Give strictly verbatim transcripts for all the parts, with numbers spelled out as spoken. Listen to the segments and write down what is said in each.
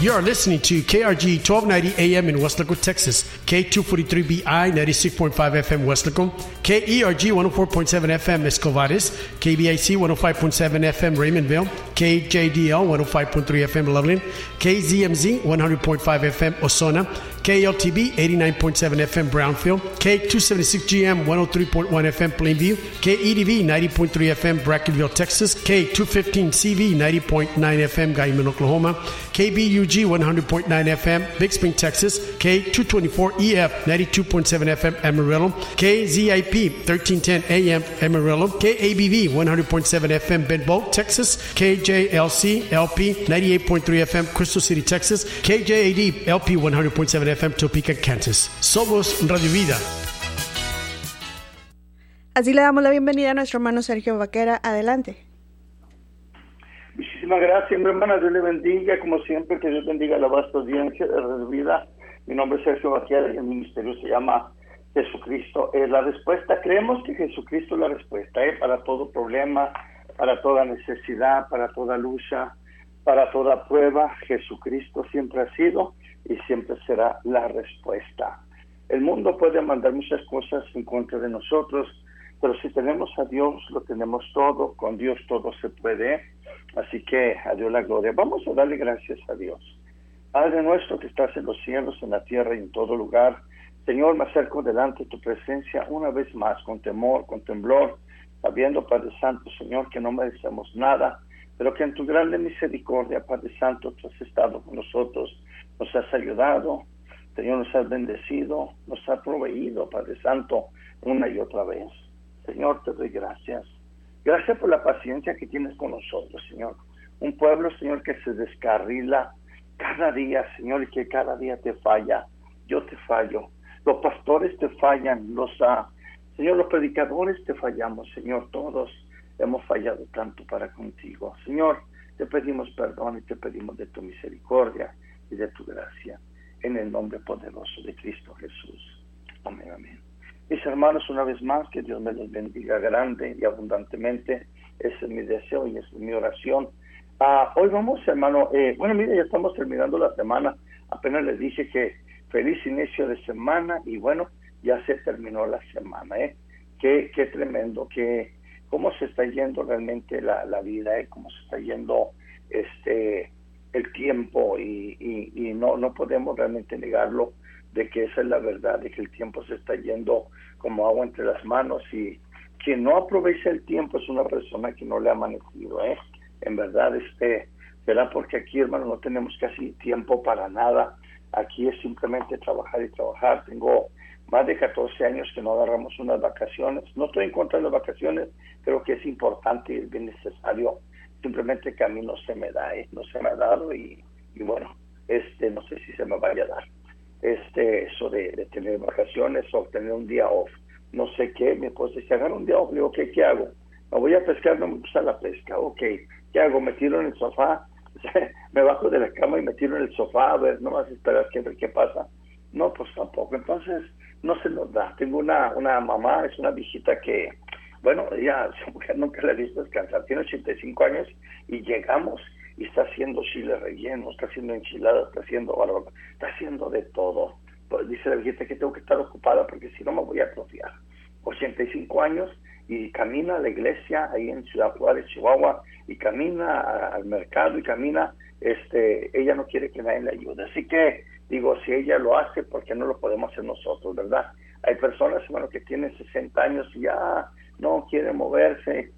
You are listening to K R G twelve ninety A M in Weslaco, Texas, K two forty-three B I ninety-six point five F M Weslaco, K E R G one oh four point seven F M Escovares, K B I C one oh five point seven F M Raymondville, K J D L one oh five point three F M Loveland, K Z M Z one hundred point five F M Ozona, K L T B eighty-nine point seven F M Brownfield, K two seventy-six G M one oh three point one F M Plainview, K E D V ninety point three F M Brackenville, Texas, K two fifteen C V ninety point nine F M Guyman, Oklahoma, K B U G one hundred point nine F M Big Spring, Texas, K two twenty-four E F ninety-two point seven F M Amarillo, K Z I P thirteen ten A M Amarillo, K A B V one hundred point seven F M Benbow, Texas, K J L C L P ninety-eight point three F M Crystal City, Texas, K J A D L P one hundred point seven F M Topeka, Kansas. Somos Radio Vida. Así le damos la bienvenida a nuestro hermano Sergio Vaquera. Adelante. Muchísimas gracias, mi hermana. Dios le bendiga, como siempre, que Dios bendiga a la vasta audiencia de Radio Vida. Mi nombre es Sergio Vaquera y el ministerio se llama Jesucristo es la respuesta. Creemos que Jesucristo es la respuesta, ¿eh? Para todo problema, para toda necesidad, para toda lucha, para toda prueba. Jesucristo siempre ha sido y siempre será la respuesta. El mundo puede mandar muchas cosas en contra de nosotros, pero si tenemos a Dios, lo tenemos todo. Con Dios todo se puede. Así que a Dios la gloria. Vamos a darle gracias a Dios. Padre nuestro que estás en los cielos, en la tierra y en todo lugar, Señor, me acerco delante de tu presencia una vez más, con temor, con temblor, sabiendo, Padre Santo, Señor, que no merecemos nada, pero que en tu grande misericordia, Padre Santo, tú has estado con nosotros, nos has ayudado, Señor, nos has bendecido, nos has proveído, Padre Santo, una y otra vez. Señor, te doy gracias. Gracias por la paciencia que tienes con nosotros, Señor. Un pueblo, Señor, que se descarrila cada día, Señor, y que cada día te falla. Yo te fallo. Los pastores te fallan. Los, uh, Señor, los predicadores te fallamos, Señor. Todos hemos fallado tanto para contigo. Señor, te pedimos perdón y te pedimos de tu misericordia y de tu gracia. En el nombre poderoso de Cristo Jesús. Amén, amén. Mis hermanos, una vez más, que Dios me los bendiga grande y abundantemente. Ese es mi deseo y esa es mi oración. Uh, hoy vamos, hermano, eh, bueno, mire, ya estamos terminando la semana. Apenas les dije que feliz inicio de semana y bueno, ya se terminó la semana, ¿eh? Qué, qué tremendo, que cómo se está yendo realmente la, la vida, ¿eh? Cómo se está yendo este el tiempo y, y, y no, no podemos realmente negarlo, de que esa es la verdad, de que el tiempo se está yendo como agua entre las manos y quien no aprovecha el tiempo es una persona que no le ha amanecido, ¿eh? En verdad, este, será porque aquí, hermano, no tenemos casi tiempo para nada. Aquí es simplemente trabajar y trabajar. Tengo más de catorce años que no agarramos unas vacaciones. No estoy en contra de las vacaciones, creo que es importante y es bien necesario. Simplemente que a mí no se me da, ¿eh? No se me ha dado y, y bueno, este, no sé si se me vaya a dar. Este, eso de, de tener vacaciones o tener un día off. No sé qué, mi esposa dice, agarra un día off. Le digo, ¿qué, qué hago? Me voy a pescar, no me gusta la pesca. Ok, ¿qué hago? Me tiro en el sofá, me bajo de la cama y me tiro en el sofá a ver, no vas a esperar que ver qué pasa. No, pues tampoco. Entonces, no se nos da. Tengo una, una mamá, es una viejita que, bueno, ella nunca la he visto descansar. Tiene ochenta y cinco años y llegamos y está haciendo chile relleno, está haciendo enchiladas, está haciendo barbacoa, está haciendo de todo. Pues dice la viejita que tengo que estar ocupada porque si no me voy a atrofiar. ochenta y cinco años y camina a la iglesia ahí en Ciudad Juárez, Chihuahua, y camina a, al mercado y camina, este, ella no quiere que nadie le ayude. Así que digo, si ella lo hace, ¿por qué no lo podemos hacer nosotros, verdad? Hay personas, bueno, que tienen sesenta años y ya no quieren moverse.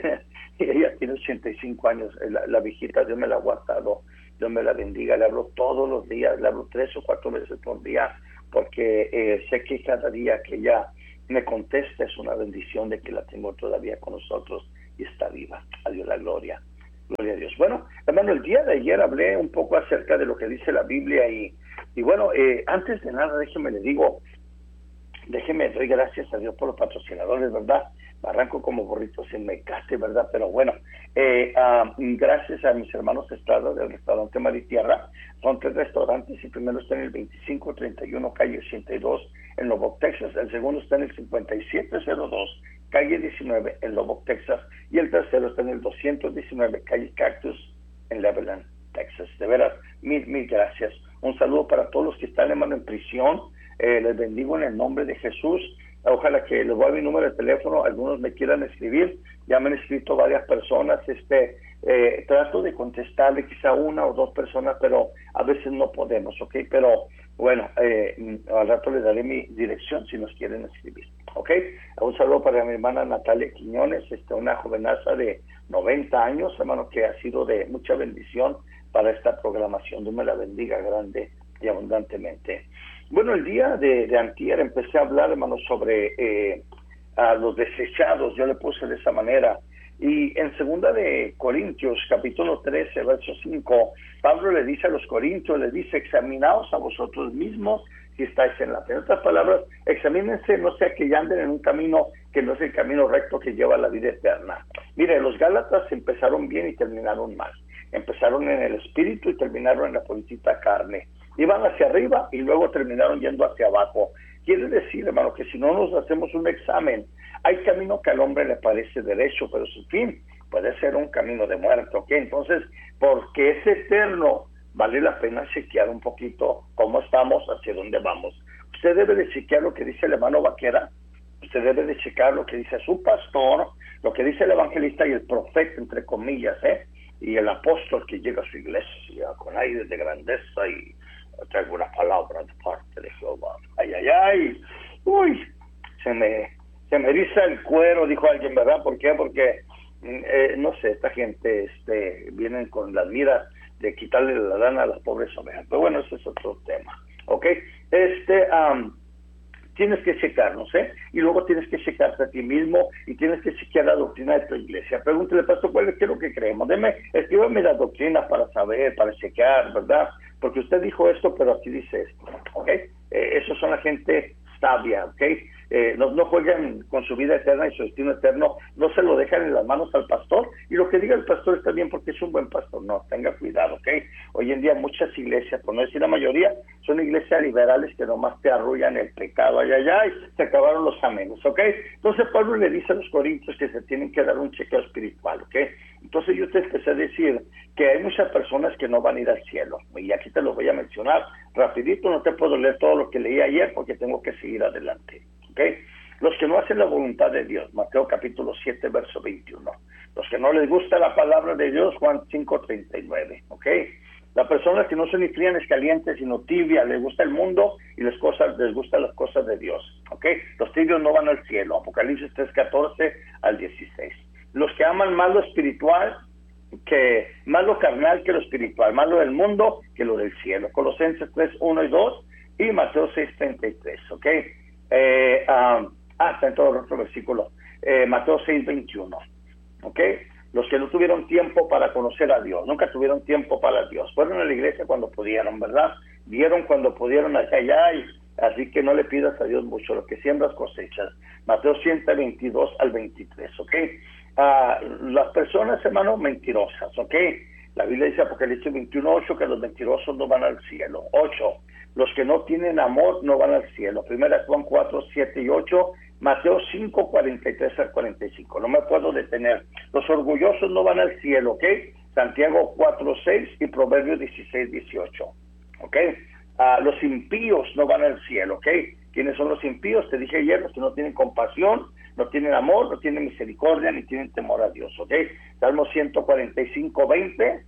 Y ella tiene ochenta y cinco años, la, la viejita, Dios me la ha guardado, Dios me la bendiga. Le hablo todos los días, le hablo tres o cuatro veces por día, porque eh, sé que cada día que ella me contesta es una bendición de que la tengo todavía con nosotros y está viva. A Dios la gloria. Gloria a Dios. Bueno, hermano, el día de ayer hablé un poco acerca de lo que dice la Biblia y, y bueno, eh, antes de nada, déjeme le digo, déjeme, doy gracias a Dios por los patrocinadores, ¿verdad? Arranco como burrito sin mecate, ¿verdad? Pero bueno, eh, uh, gracias a mis hermanos Estrada del restaurante Mar y Tierra. Son tres restaurantes. El primero está en el veinticinco treinta y uno calle ochenta y dos en Lubbock, Texas. El segundo está en el cincuenta y siete cero dos calle diecinueve en Lubbock, Texas. Y el tercero está en el doscientos diecinueve calle Cactus en Lebanon, Texas. De veras, mil, mil gracias. Un saludo para todos los que están, hermano, en prisión. Eh, les bendigo en el nombre de Jesús. Ojalá que les voy a dar mi número de teléfono, algunos me quieran escribir. Ya me han escrito varias personas. Este, eh, trato de contestarle quizá una o dos personas, pero a veces no podemos, ¿ok? Pero bueno, eh, al rato les daré mi dirección si nos quieren escribir, ¿ok? Un saludo para mi hermana Natalia Quiñones, este, una jovenaza de noventa años, hermano, que ha sido de mucha bendición para esta programación. Dios me la bendiga grande y abundantemente. Bueno, el día de, de antier empecé a hablar, hermano, sobre eh, a los desechados. Yo le puse de esa manera. Y en segunda de Corintios, capítulo trece, verso cinco, Pablo le dice a los corintios, le dice, examinaos a vosotros mismos si estáis en la fe. En otras palabras, examínense, no sea que ya anden en un camino que no es el camino recto que lleva a la vida eterna. Mire, los Gálatas empezaron bien y terminaron mal. Empezaron en el espíritu y terminaron en la puritita carne. Iban hacia arriba y luego terminaron yendo hacia abajo. Quiere decir, hermano, que si no nos hacemos un examen, hay camino que al hombre le parece derecho, pero su fin puede ser un camino de muerte, ¿ok? Entonces, porque es eterno, vale la pena chequear un poquito cómo estamos, hacia dónde vamos. Usted debe de chequear lo que dice el hermano Vaquera, usted debe de checar lo que dice su pastor, lo que dice el evangelista y el profeta, entre comillas, ¿eh? Y el apóstol que llega a su iglesia con aire de grandeza y traigo una palabra de parte de Jehová. Ay, ay, ay. Uy, se me, se me eriza el cuero, dijo alguien, ¿verdad? ¿Por qué? Porque, eh, no sé, esta gente este, vienen con las miras de quitarle la lana a las pobres ovejas. Pero bueno, ese es otro tema, ¿ok? Este, um, tienes que checarnos, ¿eh? Y luego tienes que checarte a ti mismo y tienes que chequear la doctrina de tu iglesia. Pregúntale, pastor, ¿cuál es lo que creemos? Deme, escríbame la doctrina para saber, para chequear, ¿verdad? Porque usted dijo esto, pero aquí dice esto, ¿ok? Eh, esos son la gente sabia, ¿ok? Eh, no, no juegan con su vida eterna y su destino eterno, no se lo dejan en las manos al pastor, y lo que diga el pastor está bien porque es un buen pastor. No, tenga cuidado, ¿ok? Hoy en día muchas iglesias, por no decir la mayoría, son iglesias liberales que nomás te arrullan el pecado, ay, ay, ay, se acabaron los amenes, ¿ok? Entonces Pablo le dice a los corintios que se tienen que dar un chequeo espiritual, ¿ok? Entonces yo te empecé a decir que hay muchas personas que no van a ir al cielo, y aquí te lo voy a mencionar rapidito, no te puedo leer todo lo que leí ayer porque tengo que seguir adelante, ¿ok? Los que no hacen la voluntad de Dios, Mateo capítulo siete, verso veintiuno. Los que no les gusta la palabra de Dios, Juan cinco, treinta y nueve, ¿ok? Las personas que no son ni frías ni calientes, sino tibias, les gusta el mundo y les, cosas, les gustan las cosas de Dios, ¿ok? Los tibios no van al cielo, Apocalipsis tres, catorce al dieciséis. Los que aman más lo espiritual, que más lo carnal que lo espiritual, más lo del mundo que lo del cielo. Colosenses tres, uno y dos y Mateo seis, treinta y tres, ¿ok? Eh, um, ah, está en todo el otro versículo. Eh, Mateo seis, veintiuno, ¿ok? Los que no tuvieron tiempo para conocer a Dios, nunca tuvieron tiempo para Dios. Fueron a la iglesia cuando pudieron, ¿verdad? Vieron cuando pudieron allá, allá, y así que no le pidas a Dios mucho, lo que siembras cosechas. Mateo ciento veintidós al veintitrés, ¿ok? Uh, las personas, hermano, mentirosas, ¿ok? La Biblia dice, Apocalipsis veintiuno, ocho, que los mentirosos no van al cielo. ocho, los que no tienen amor no van al cielo. Primera Juan cuatro, siete y ocho, Mateo cinco, cuarenta y tres al cuarenta y cinco. No me puedo detener. Los orgullosos no van al cielo, ¿ok? Santiago cuatro, seis y Proverbios dieciséis, dieciocho, ¿ok? Uh, los impíos no van al cielo, ¿ok? ¿Quiénes son los impíos? Te dije ayer, los que no tienen compasión, no tienen amor, no tienen misericordia, ni tienen temor a Dios, ¿ok? Salmo ciento cuarenta y cinco, veinte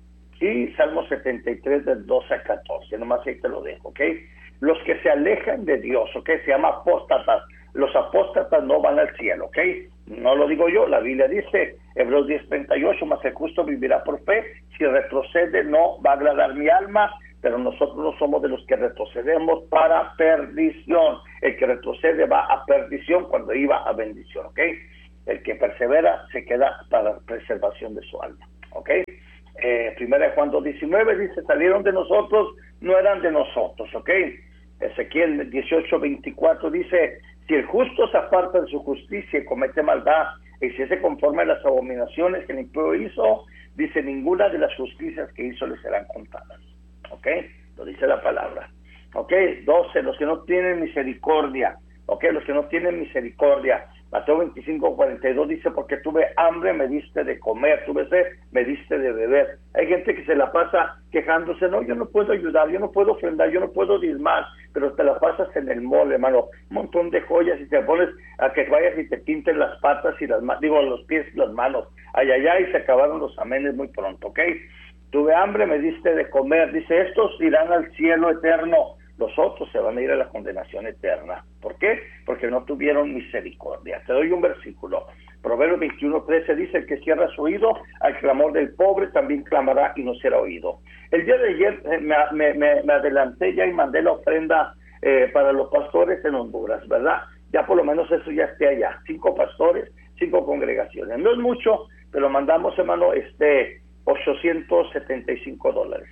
y Salmo setenta y tres del doce a catorce, nomás ahí te lo dejo, ¿ok? Los que se alejan de Dios, ¿ok? Se llama apóstatas. Los apóstatas no van al cielo, ¿ok? No lo digo yo, la Biblia dice, Hebreos diez, treinta y ocho, mas el justo vivirá por fe, si retrocede no va a agradar mi alma, pero nosotros no somos de los que retrocedemos para perdición. El que retrocede va a perdición cuando iba a bendición, ¿ok? El que persevera se queda para preservación de su alma, ¿ok? Eh, primera de Juan dos, diecinueve dice, salieron de nosotros, no eran de nosotros, ¿ok? Ezequiel dieciocho, veinticuatro dice, si el justo se aparta de su justicia y comete maldad, y si se conforme a las abominaciones que el impío hizo, dice, ninguna de las justicias que hizo le serán contadas, ¿ok? Lo dice la palabra, ¿ok? doce, los que no tienen misericordia, ¿ok? Los que no tienen misericordia, Mateo veinticinco, cuarenta y dos dice, porque tuve hambre, me diste de comer, tuve sed, me diste de beber. Hay gente que se la pasa quejándose, no, yo no puedo ayudar, yo no puedo ofrendar, yo no puedo diezmar, pero te la pasas en el mall, hermano, un montón de joyas y te pones a que vayas y te pinten las patas y las manos, digo, los pies y las manos. Ay, ay, ay, se acabaron los amenes muy pronto, ¿ok? Tuve hambre, me diste de comer. Dice, estos irán al cielo eterno, los otros se van a ir a la condenación eterna. ¿Por qué? Porque no tuvieron misericordia. Te doy un versículo. Proverbios veintiuno, trece dice, el que cierra su oído al clamor del pobre también clamará y no será oído. El día de ayer eh, me, me, me adelanté ya y mandé la ofrenda eh, para los pastores en Honduras, ¿verdad? Ya por lo menos eso ya esté allá. Cinco pastores, cinco congregaciones. No es mucho, pero mandamos, hermano, este ochocientos setenta y cinco dólares.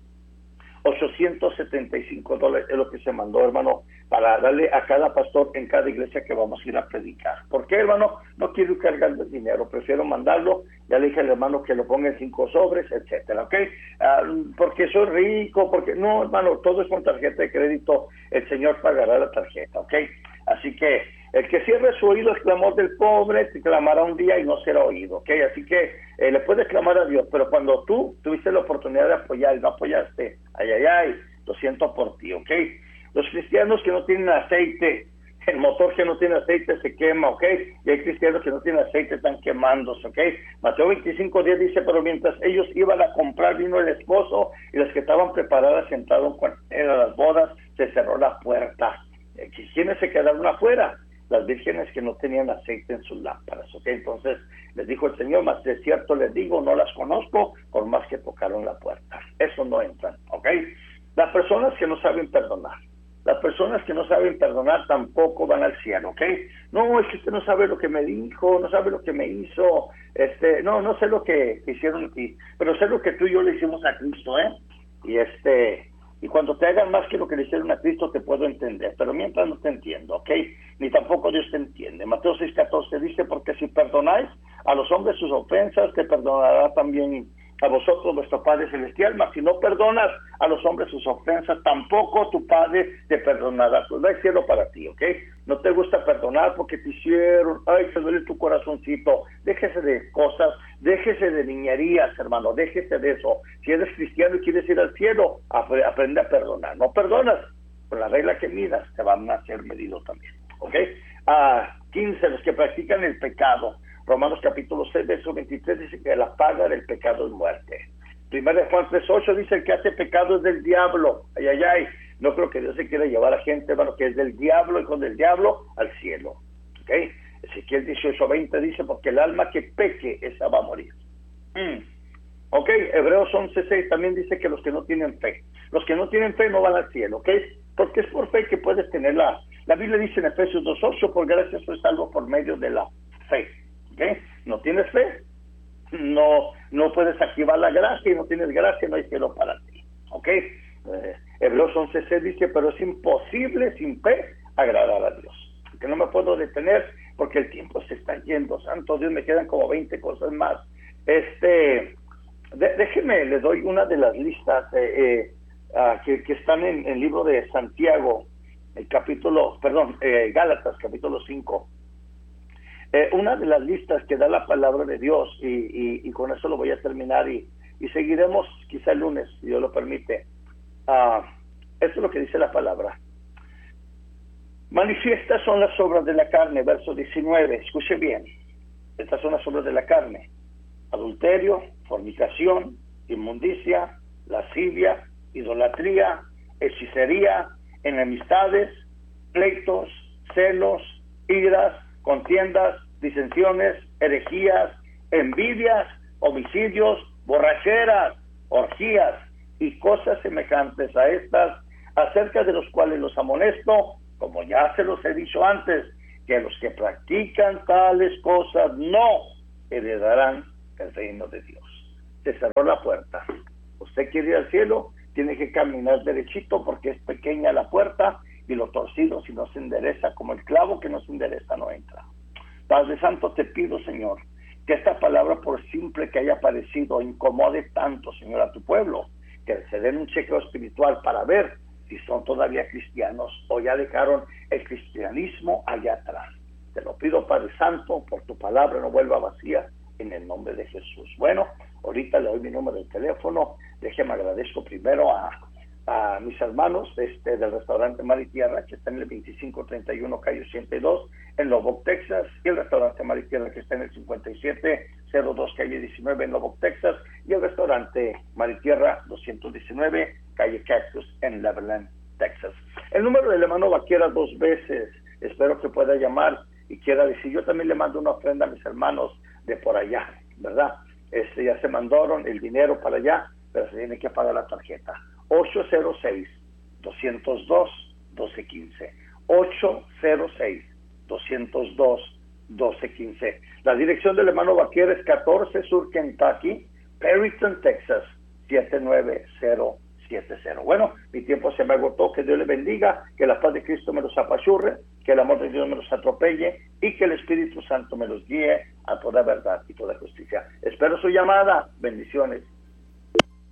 ochocientos setenta y cinco dólares es lo que se mandó, hermano, para darle a cada pastor en cada iglesia que vamos a ir a predicar. ¿Por qué, hermano? No quiero cargar el dinero, prefiero mandarlo. Ya le dije al hermano que lo ponga en cinco sobres, etcétera, ¿ok? Uh, porque soy rico, porque... No, hermano, todo es con tarjeta de crédito. El Señor pagará la tarjeta, ¿ok? Así que el que cierre su oído al clamor del pobre, te clamará un día y no será oído, ¿ok? Así que eh, le puedes clamar a Dios, pero cuando tú tuviste la oportunidad de apoyar y no apoyaste, ay, ay, ay, lo siento por ti, ¿ok? Los cristianos que no tienen aceite, el motor que no tiene aceite se quema, ¿ok? Y hay cristianos que no tienen aceite, están quemándose, ¿ok? Mateo veinticinco, diez dice, pero mientras ellos iban a comprar vino el esposo y las que estaban preparadas sentados cuando eran las bodas, se cerró la puerta. ¿Quiénes se quedaron afuera? Las vírgenes que no tenían aceite en sus lámparas, ¿ok? Entonces les dijo el Señor, mas de cierto les digo, no las conozco, por más que tocaron la puerta. Eso no entran, ¿ok? Las personas que no saben perdonar, las personas que no saben perdonar tampoco van al cielo, ¿ok? No, es que usted no sabe lo que me dijo, no sabe lo que me hizo, este, no, no sé lo que hicieron aquí, pero sé lo que tú y yo le hicimos a Cristo, ¿eh? Y este... Y cuando te hagan más que lo que le hicieron a Cristo, te puedo entender. Pero mientras no te entiendo, ¿ok? Ni tampoco Dios te entiende. Mateo seis, catorce dice, porque si perdonáis a los hombres sus ofensas, te perdonará también a vosotros vuestro Padre Celestial. Mas si no perdonas a los hombres sus ofensas, tampoco tu Padre te perdonará. Pues no hay cielo para ti, ¿ok? No te gusta perdonar porque te hicieron, ay, te duele tu corazoncito. Déjese de cosas, déjese de niñerías, hermano, déjese de eso. Si eres cristiano y quieres ir al cielo, aprende a perdonar. No perdonas, con la regla que midas, te van a ser medido también, ¿ok? Ah, quince, los que practican el pecado. Romanos capítulo seis, verso veintitrés dice que la paga del pecado es muerte. Primera de Juan tres, ocho dice el que hace pecado es del diablo. Ay, ay, ay. No creo que Dios se quiera llevar a gente, hermano, que es del diablo y con del diablo al cielo. ¿Ok? Ezequiel dieciocho, veinte dice, porque el alma que peque, esa va a morir. Mm. ¿Ok? Hebreos once, seis también dice que los que no tienen fe. Los que no tienen fe no van al cielo, ¿ok? Porque es por fe que puedes tenerla. La Biblia dice en Efesios dos, ocho, por gracia soy salvo por medio de la fe. ¿Ok? ¿No tienes fe? No, no puedes activar la gracia y no tienes gracia, no hay cielo para ti. ¿Ok? Eh, Hebreos once, seis dice, pero es imposible sin fe agradar a Dios. Que no me puedo detener porque el tiempo se está yendo. Santo Dios, me quedan como veinte cosas más. Este, de, déjeme, le doy una de las listas eh, eh, uh, que, que están en el libro de Santiago, el capítulo, perdón, eh, Gálatas, capítulo cinco. Eh, una de las listas que da la palabra de Dios, y, y, y con eso lo voy a terminar, y, y seguiremos quizá el lunes, si Dios lo permite. Uh, esto es lo que dice la palabra. Manifiestas son las obras de la carne, verso diecinueve, escuche bien. Estas son las obras de la carne: adulterio, fornicación, inmundicia, lascivia, idolatría, hechicería, enemistades, pleitos, celos, iras, contiendas, disensiones, herejías, envidias, homicidios, borracheras, orgías y cosas semejantes a estas, acerca de los cuales los amonesto, como ya se los he dicho antes, que los que practican tales cosas no heredarán el reino de Dios. Se cerró la puerta. Usted quiere ir al cielo, tiene que caminar derechito porque es pequeña la puerta, y lo torcido, si no se endereza, como el clavo que no se endereza, no entra. Padre Santo, te pido, Señor, que esta palabra, por simple que haya parecido, incomode tanto, Señor, a tu pueblo, que se den un chequeo espiritual para ver si son todavía cristianos o ya dejaron el cristianismo allá atrás. Te lo pido, Padre Santo, por tu palabra no vuelva vacía, en el nombre de Jesús. Bueno, ahorita le doy mi número de teléfono. Déjeme agradezco primero a, a mis hermanos este, del restaurante Mar y Tierra, que está en el veinticinco treinta y uno calle ochenta y dos en Lubbock, Texas, y el restaurante Mar y Tierra, que está en el cincuenta y siete cero dos calle diecinueve en Lubbock, Texas, y el restaurante Mar y Tierra doscientos diecinueve calle Cactus en Levelland, Texas. El número del hermano Vaquera dos veces. Espero que pueda llamar y quiera decir, yo también le mando una ofrenda a mis hermanos de por allá, ¿verdad? Este, ya se mandaron el dinero para allá, pero se tiene que pagar la tarjeta. ocho cero seis, dos cero dos, uno dos uno cinco. ocho cero seis, dos cero dos, uno dos uno cinco. La dirección del hermano Vaquera es catorce Sur Kentucky, Perryton, Texas, siete nueve cero siete cero. Bueno, mi tiempo se me agotó. Que Dios les bendiga, que la paz de Cristo me los apachurre, que el amor de Dios me los atropelle y que el Espíritu Santo me los guíe a toda verdad y toda justicia. Espero su llamada. Bendiciones.